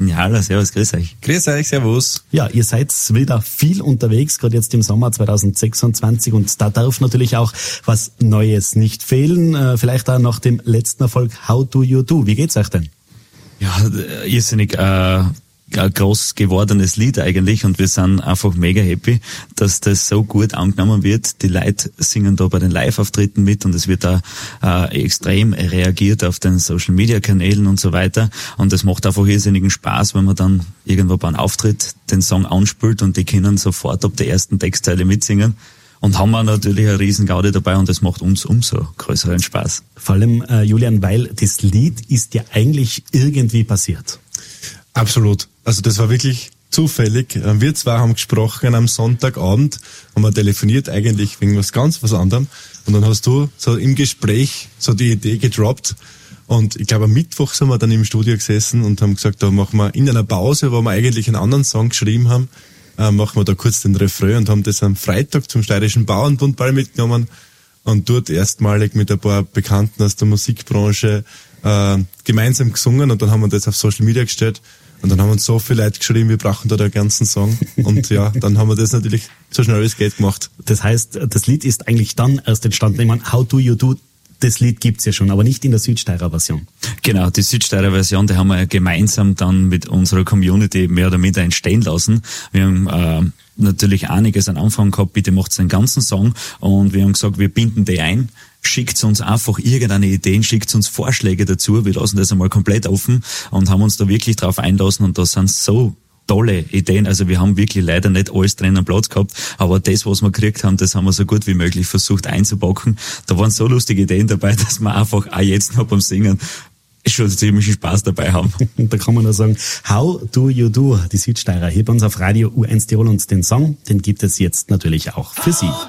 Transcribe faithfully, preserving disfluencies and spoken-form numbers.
Ja, servus, grüß euch. Grüß euch, servus. Ja, ihr seid wieder viel unterwegs, gerade jetzt im Sommer zwanzig sechsundzwanzig, und da darf natürlich auch was Neues nicht fehlen. Vielleicht auch nach dem letzten Erfolg How Do You Do. Wie geht's euch denn? Ja, irrsinnig äh, ein groß gewordenes Lied eigentlich, und wir sind einfach mega happy, dass das so gut angenommen wird. Die Leute singen da bei den Live-Auftritten mit, und es wird da äh, extrem reagiert auf den Social-Media-Kanälen und so weiter, und es macht einfach irrsinnigen Spaß, wenn man dann irgendwo bei einem Auftritt den Song anspielt und die können sofort ab der ersten Textzeile mitsingen. Und haben wir natürlich eine riesen Gaudi dabei, und das macht uns umso größeren Spaß. Vor allem, äh, Julian, weil das Lied ist ja eigentlich irgendwie passiert. Absolut. Also das war wirklich zufällig. Wir zwei haben gesprochen am Sonntagabend, haben wir telefoniert eigentlich wegen was ganz was anderem. Und dann hast du so im Gespräch so die Idee gedroppt. Und ich glaube, am Mittwoch sind wir dann im Studio gesessen und haben gesagt, da machen wir in einer Pause, wo wir eigentlich einen anderen Song geschrieben haben, äh, machen wir da kurz den Refrain, und haben das am Freitag zum Steirischen Bauernbundball mitgenommen und dort erstmalig mit ein paar Bekannten aus der Musikbranche äh, gemeinsam gesungen, und dann haben wir das auf Social Media gestellt. Und dann haben uns so viele Leute geschrieben, wir brauchen da den ganzen Song. Und ja, dann haben wir das natürlich so schnell wie es geht gemacht. Das heißt, das Lied ist eigentlich dann erst entstanden. Ich meine, How Do You Do, das Lied gibt's ja schon, aber nicht in der Südsteirer Version. Genau, die Südsteirer Version, die haben wir gemeinsam dann mit unserer Community mehr oder minder entstehen lassen. Wir haben äh, natürlich einiges am Anfang gehabt, bitte macht's den ganzen Song, und wir haben gesagt, wir binden die ein. Schickt uns einfach irgendeine Ideen, schickt uns Vorschläge dazu. Wir lassen das einmal komplett offen und haben uns da wirklich drauf einlassen, und da sind so tolle Ideen. Also wir haben wirklich leider nicht alles drin am Platz gehabt, aber das, was wir gekriegt haben, das haben wir so gut wie möglich versucht einzupacken. Da waren so lustige Ideen dabei, dass wir einfach auch jetzt noch beim Singen schon ziemlich Spaß dabei haben. Da kann man nur sagen, How Do You Do, die Südsteirer hier bei uns auf Radio U eins Tirol, und den Song, den gibt es jetzt natürlich auch für Sie.